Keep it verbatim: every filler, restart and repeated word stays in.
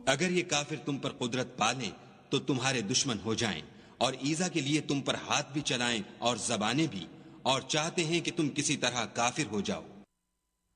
अगर ये काफिर तुम पर कुदरत पालें तो तुम्हारे दुश्मन हो जाएं और ईजा के लिए तुम पर हाथ भी चलाएं और जबानें भी, और चाहते हैं कि तुम किसी तरह काफिर हो जाओ।